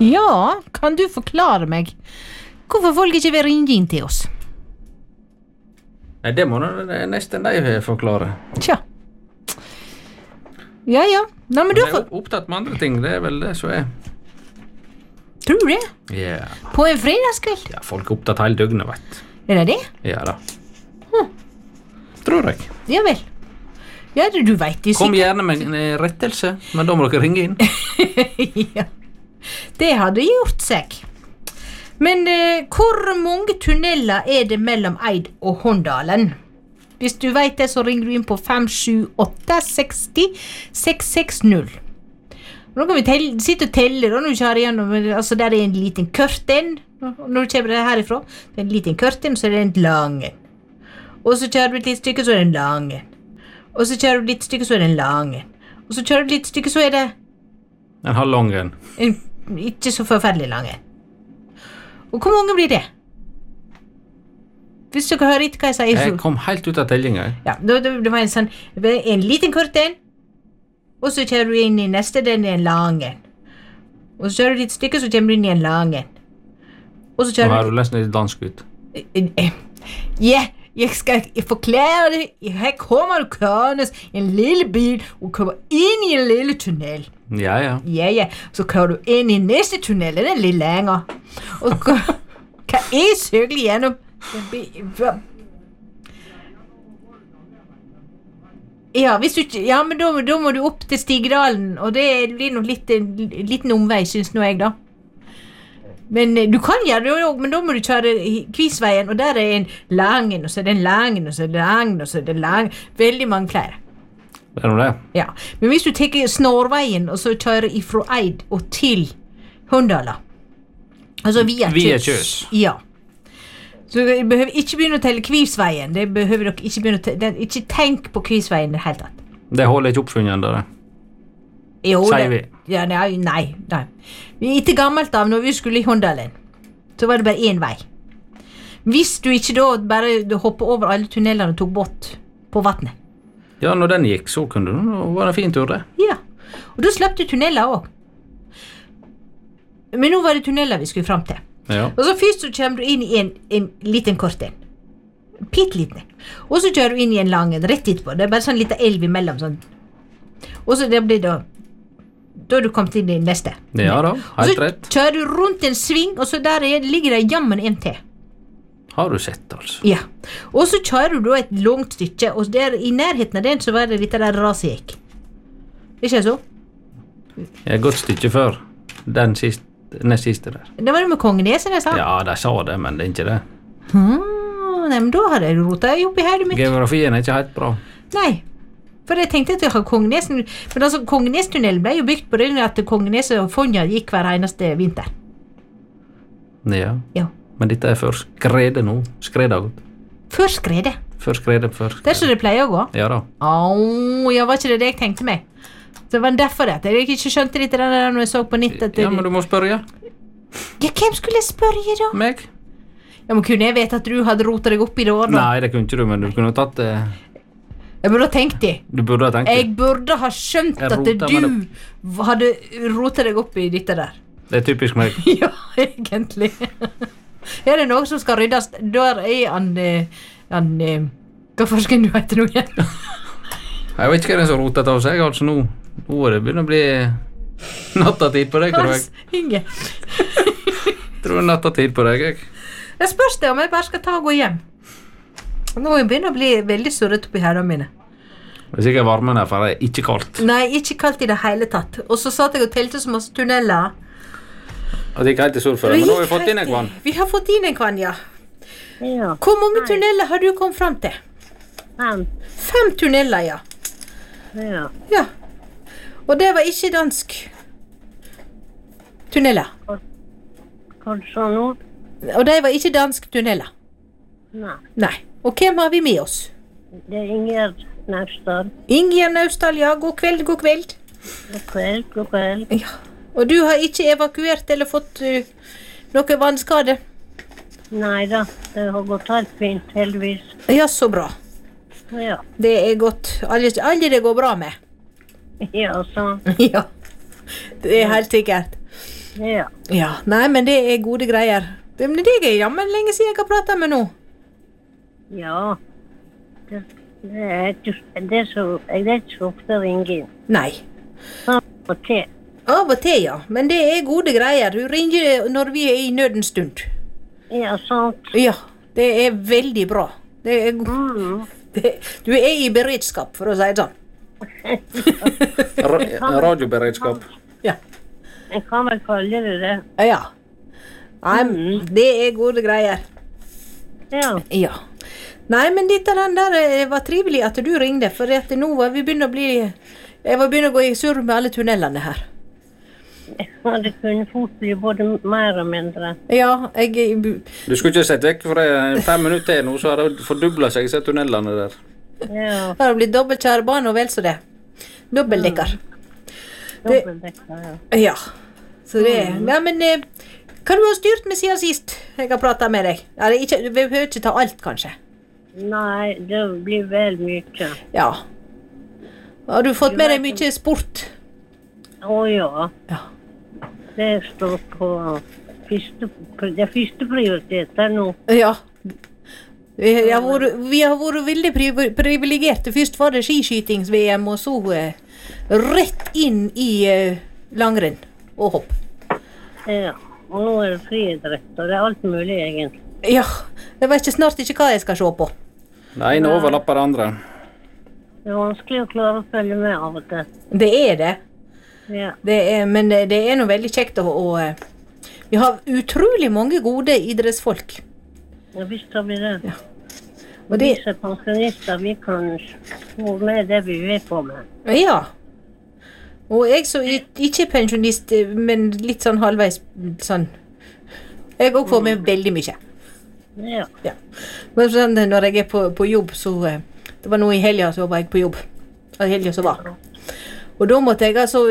Ja, kan du forklare meg hvorfor folk ikke vil ringe inn til oss? Nei, det må nesten de forklare. Tja. Ja. Nei, men De du er opptatt med andre ting, det er vel det som er. Tror du det? Ja. På en fredagskveld? Ja, folk er opptatt hele døgnet, vet. Er det det? Ja da. Tror jeg. Ja vel. Ja, du vet det Kom sikkert. gjerne med en rettelse, men da må dere ringe inn. Ja, det hadde gjort seg. Men hvor mange tunneler er det mellom Eid og Håndalen? Hvis du vet det, så ringer du inn på 578 60 660. Nå kan vi sitte og telle da, når vi kjører igjennom, altså der er en liten kurten, når du kommer herifra, det er en liten kurten, så er det en langen. Og så kjører du et litt stykke, så er det en langen. Og så kjører du litt stykke, så er det en langen. Og så kjører du litt stykke, så er det En halv langen. en ikke så forferdelig langen. Og hvor mange blir det? Hvis dere hører ikke hva jeg sier, Jeg kom helt ut av tellinga. ja, det var en liten kurten, og så kjører du inn i neste, den er en langen. Og så kjører du litt stykke, så kommer du inn i en langen. Og så Nå kjører har du nesten litt dansk ut. Ja, jeg skal forklare det. Her kommer du kørende i en lille bil og kommer inn i en lille tunnel. Ja. Ja, så kører du inn i neste tunnel, den er litt længere. Og hva er søkelig gjennom? Ja, men da må du opp til Stigdalen, og det blir nok en liten omvei, synes nå jeg da. Men du kan gjøre det også, men da må du kjøre Kvisveien, og der er en langen, og så er det en langen, og så er det langen, og så er det langen. Veldig mange flere. Er det det? Ja, men hvis du tar Snorveien, og så kjører ifra Eid og til Håndala, altså via Kjøs. Ja. Så du behøver ikke begynne å telle Kvisveien, det behøver dere ikke begynne å telle, ikke tenk på Kvisveien i det hele tatt. Det holder ikke oppfunnet enda det. Jo, Sier vi. Ja, nei. Vi etter gammelt av, når vi skulle i Håndalen, så var det bare en vei. Hvis du ikke da bare hoppet over alle tunnelene og tok båt på vattnet. Ja, når den gikk, så kunne det var en fin tur det. Ja, og da slapp du tunneler også. Men nå var det tunneler vi skulle frem til. Ja. Og så først så kommer du inn i en liten korten. Pittliten. Og så kjører du inn i en lang, rett etterpå. Det er bare sånn liten elv imellom. Sånn. Og så det blir da er du kommet inn i neste. Ja da, helt rett. Og så kjører du rundt en sving, og så der ligger det jammen en til. Har du sett, altså? Ja. Og så kjører du da et langt stykke, og der i nærheten av den så var det litt der raset gikk. Ikke så? Et godt stykke før den nest siste der. Det var det med Kongeneset, jeg sa. Ja, de sa det, men det er ikke det. Nei, men da hadde jeg rotet opp i hodet mitt. Geografien er ikke helt bra. Nei, for jeg tenkte at jeg hadde Kongenesen, men altså Kongenestunnelen ble jo bygd på det at Kongeneset og Fonja gikk hver eneste vinter. Ja. Ja. Men dette er før skredet nå. Skredet har gått. Før skredet. Før skredet. Det er så det pleier å gå. Ja da. Ja, var ikke det jeg tenkte meg? Så det var derfor det, at jeg ikke skjønte litt det der når jeg så på nettet. Ja, men du må spørre. Ja, hvem skulle jeg spørre da? Meg? Ja, men kunne jeg vite at du hadde rotet deg opp i det året? Nei, det kunne ikke du, men du kunne tatt det. Jeg burde ha tenkt det. Du burde ha tenkt det. Jeg burde ha skjønt at du hadde rotet deg opp i dette der. Det er typisk meg. Ja, egentlig. Er det noe som skal ryddes? Der er hva forsken du heter nå igjen? Jeg vet ikke hva det er som rotet av seg, altså nå er det begynner å bli nattatid på deg, tror jeg. Inge. Tror det er nattatid på deg, jeg. Jeg spørs det om jeg bare skal ta og gå hjem. Nå begynner å bli veldig surret oppi hendene mine. Det er sikkert varmen her, for det er ikke kaldt. Nei, ikke kaldt i det hele tatt. Og så satt jeg og telte så masse tunneler. Og det er ikke helt i sol for det, men nå har vi fått inn en kvann. Vi har fått inn en kvann, ja. Ja. Hvor mange tunneler har du kommet frem til? 5. 5 tunneler, ja. Ja. Ja. Og det var ikke dansk tunneler. Hva sa nå? Og det var ikke dansk tunneler. Nei. Nei. Og hvem har vi med oss? Det er Ingjerd Naustdal. Ingjerd Naustdal, ja. God kveld, god kveld. God kveld. Ja. Og du har ikke evakuert eller fått noe vannskade? Nei da, det har gått helt fint, heldigvis. Ja, så bra. Ja. Det er godt. Alle det går bra med. Ja, sånn. Ja, det er helt sikkert. Ja. Ja, nei, men det er gode greier. Men det er jammen lenge siden jeg har pratet med nå. Ja. Det er ikke så ofte å ringe inn. Nei. Av og til. Av og til, ja. Men det er gode greier. Du ringer når vi er i nødens stund. Ja, sant. Ja, det er veldig bra. Det er, du er i beredskap, for å si det sånn. Radioberedskap. Ja. Jeg kan vel kalle det det. Ja. Nei, det er gode greier. Ja. Ja. Nei, men dette der var trivelig at du ringde, for at nå var vi begynner å bli... Jeg var begynner å gå i surr med alle tunnelene her. Ja, det kunne fort bli både mer og mindre. Ja, jeg... Du skulle ikke sett vekk for det 5 minutter til nå, så har det fordublet seg, se tunnelene der. Ja. Har det blitt dobbeltkjærebane og vel så det. Dobbeldekker. Dobbeltdekker, ja. Ja. Så det... Ja, men... Hva du har styrt med siden sist jeg har pratet med deg? Ja, det er ikke, vi behøver ikke ta alt, kanskje. Nei, det blir vel mye. Ja. Har du fått med deg mye sport? Ja. Ja. Det står på det er første prioritet der nå. Ja. Vi har vært veldig privilegerte. Først var det skiskytings-VM, og så rett inn i langrenn og hopp. Ja. Og nå er det friidrett, og det er alt mulig egentlig. Ja, jeg vet snart ikke hva jeg skal se på. Det ene overlapper det andre. Det er vanskelig å klare å følge med av og til. Det er det. Ja. Men det er noe veldig kjekt å vi har utrolig mange gode idrettsfolk. Ja, visst har vi det. Ja. Og det... disse pensjonister, vi kan få med det vi er på med. Ja. Og jeg så ikke pensjonist, men litt sånn halvveis sånn. Jeg også får med veldig mye. Ja. Ja. Men sånn, når jeg er på jobb, så det var noe i helga så var jeg på jobb. I helga så var. Og da måtte jeg altså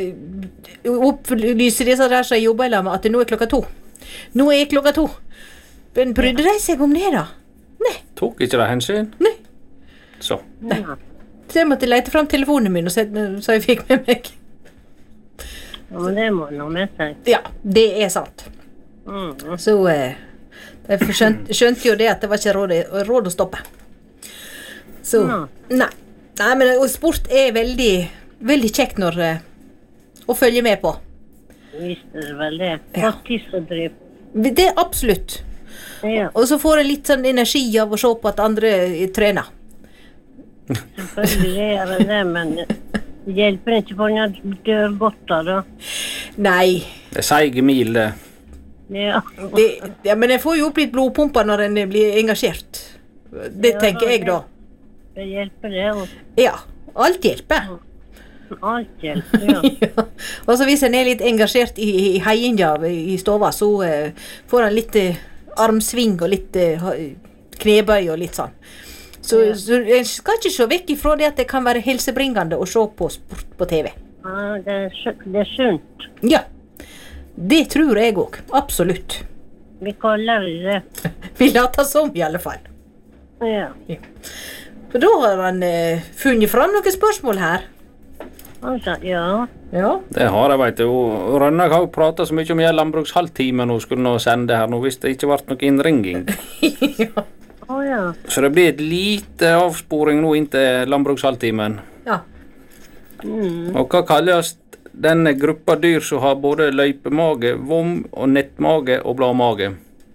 opplyse disse der som jeg jobber med at nå er klokka 2. Nå er klokka 2. Men brydde de seg om det da? Nei. Tok ikke det hensyn? Nei. Så. Nei. Så jeg måtte lete frem telefonen min, så jeg fikk med meg. Ja, men det må man ha med seg. Ja, det er sant. Så jeg skjønte jo det at det var ikke råd å stoppe. Så, nei, men sport er veldig, veldig kjekt når å følge med på. Visst er det vel det. Ja. Faktisk å drive. Det er absolutt. Ja. Og så får jeg litt sånn energi av å se på at andre trener. Selvfølgelig er det det, men det hjelper ikke for når du dør godt av det. Nei. Det er seige mil, det. Ja. Ja, men jeg får jo opp litt blodpumper når en blir engasjert. Det tenker jeg da. Det hjelper det. Ja, alt hjelper. Alt hjelper, ja. Ja. Og så hvis en er litt engasjert i heiinga i stova, så får han litt armsving og litt knebøy og litt sånn. Så jeg skal ikke se vekk ifra det at det kan være helsebringende å se på sport på TV. Ja, det er sunt. Ja, det tror jeg også. Absolutt. Vi kaller det det. Vi later som i alle fall. Ja. For da har han funnet fram noen spørsmål her. Altså, ja. Ja. Det har jeg, vet du. Rønnak har jo pratet så mye om landbrukshalvtime nå skulle nå sende her nå hvis det ikke ble noe innringing. Ja. Ja. Så det blir et lite avsporing nå inntil landbrukshalvtimen. Ja. Og hva kalles denne gruppa dyr som har både løypemage, vom og nettmage og bladmage?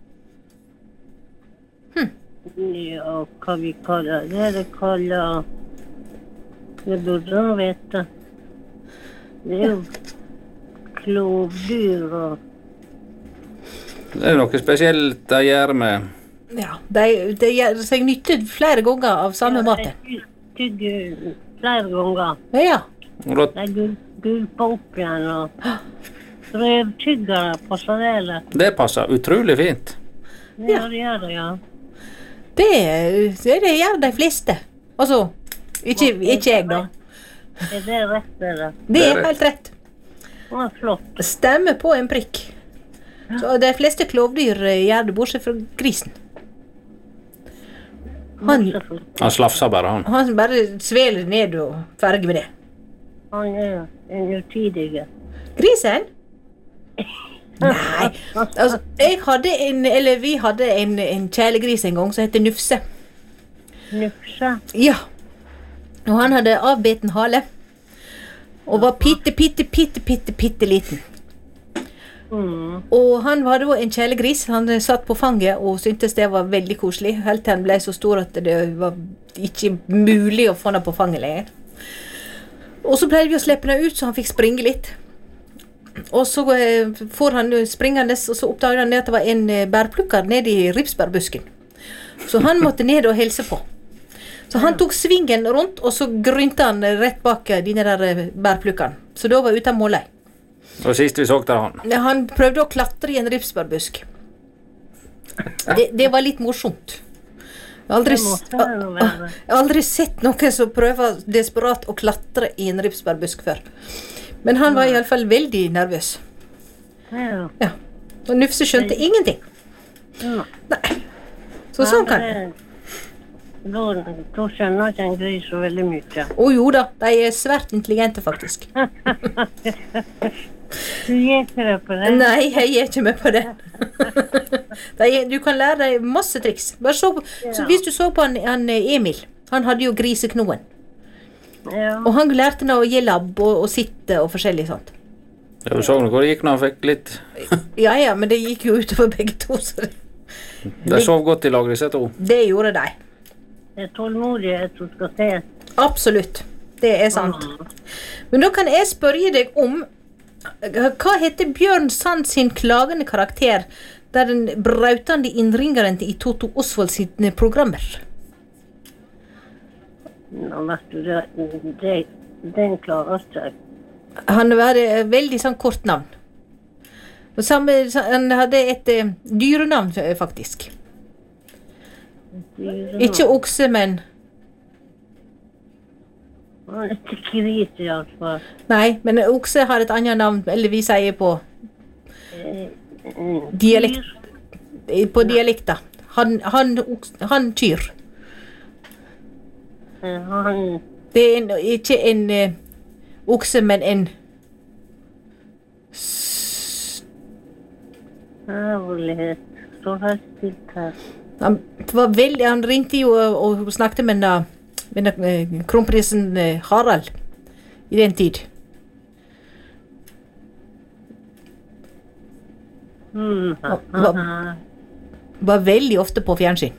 Ja, hva vi kaller det? Det kaller... Det burde man vite. Det er jo klovdyr og... Det er noe spesielt de gjør med... Ja, de gjør seg nytte flere ganger av samme maten. Tygger flere ganger. Ja. Og da, De gulper opp igjen og... Røvtyggere passer det. det passer utrolig fint. Ja, det gjør det, ja. Det gjør de fleste. Altså, ikke jeg da. Er det rett, eller? Det er helt rett. Å, flott. Stemmer på en prikk. Så de fleste klovdyr gjør det bortsett fra grisen. Han slafser bare, han. Han bare sveler ned og ferdig med det. Han er en utidige. Grisen? Nei, altså, vi hadde en kjælegris en gang som heter Nufse. Nufse? Ja. Og han hadde avbeten hale. Og var pitte liten. Og han hadde jo en kjælegris. Han satt på fanget og syntes det var veldig koselig. Helt til han ble så stor at det var ikke mulig å få han på fanget lenger. Og så pleide vi å slippe han ut så han fikk springe litt. Og så får han springende, og så oppdaget han at det var en bærplukker nede i ripsbærbusken. Så han måtte ned og helse på. Så han tok svingen rundt, og så grynte han rett bak de der bærplukkerne. Så da var uten målei. Og sist vi så der han? Han prøvde å klatre i en ripsbærbusk. Det var litt morsomt. Jeg har aldri sett noen som prøver desperat å klatre i en ripsbærbusk før. Men han var i alle fall veldig nervøs. Ja. Og Nufse skjønte ingenting. Nei. Så sånn kan det. Da skjønner ikke en gris så veldig mye. Jo da, de er svært intelligente faktisk. Du gjør ikke det på det? Nei, jeg gjør ikke med på det. Du kan lære deg masse triks. Bare så hvis du så på han Emil, han hadde jo griseknoen. Ja. Og han lærte nå å gi labb og sitte og forskjellig sånt. Ja, du så noe hvor det gikk når han fikk litt. Ja, men det gikk jo utover begge to. Så de sov godt i lag, disse to. Det gjorde de. Det er tålmodighet som skal se. Absolutt, det er sant. Men da kan jeg spørre deg om, hva heter Bjørn Sand sin klagende karakter, der den brautende innringeren i Toto Osvald sine programmer? Nå vet du, den klarer seg. Han hadde veldig sånn kort navn. Han hadde et dyrenavn faktisk. Ikke okse, men... Han er ikke gris i hvert fall. Nei, men okse har et annet navn, eller vi sier på dialekt. På dialekta. Han kyr. Det er ikke en okse, men en Ærlighet. Så helt stilt her. Han ringte jo og snakket med kronprinsen Harald i den tid. Var veldig ofte på fjernsyn.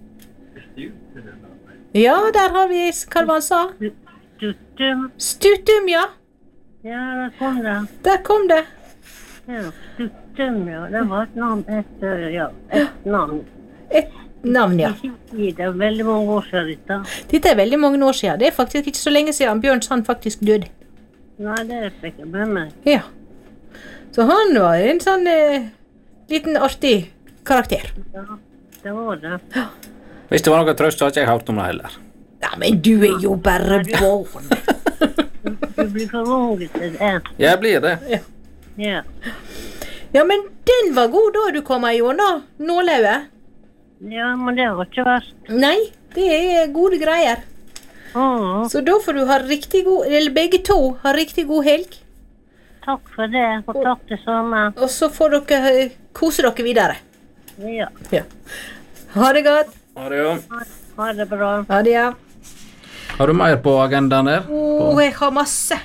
Ja, der har vi, hva han sa? Stutum. Stutum, ja. Ja, der kom det. Der kom det. Ja, Stutum, ja. Det var et navn etter, et navn. Et navn, ja. Det er veldig mange år siden dette. Dette er veldig mange år siden. Det er faktisk ikke så lenge siden Bjørn Sand faktisk døde. Nei, det fikk jeg med meg. Ja. Så han var en sånn liten artig karakter. Ja, det var det. Ja. Hvis det var noe trøst, så har ikke jeg hørt om det heller. Ja, men du er jo bare barn. Du blir for ung til det. Jeg blir det. Ja. Ja, men den var god da du kom gjennom nålauget. Ja, men det var ikke verst. Nei, det er gode greier. Så da får du ha riktig god, eller begge to ha riktig god helg. Takk for det, og takk det samme. Og så får dere kose dere videre. Ja. Ha det godt. Ha det, ja. Ha det bra. Ha det, ja. Har du mer på agendaen der? Jeg har masse.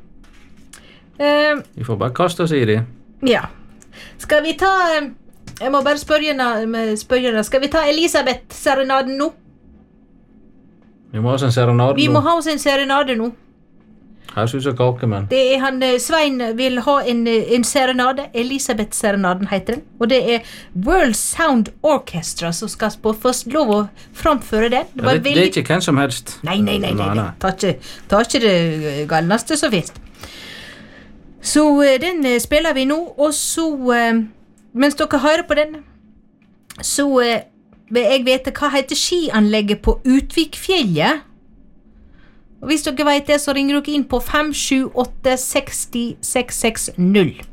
Vi får bare kaste oss i det. Ja. Skal vi ta... Jeg må bare spørre henne. Skal vi ta Elisabeth-serenaden nå? Vi må ha oss en serenade nå. Vi må ha oss en serenade nå. Her synes jeg kake, men... Det er han, Svein vil ha en serenade. Elisabeth-serenaden heter den. Og det er World Sound Orchestra som skal først lov å framføre det. Det er ikke hvem som helst. Nei. Ta ikke det galneste som finnes. Så den spiller vi nå, og så, mens dere hører på den, så vil jeg vite hva heter skianlegget på Utvikfjellet. Og hvis dere vet det, så ringer dere inn på 578 60 660.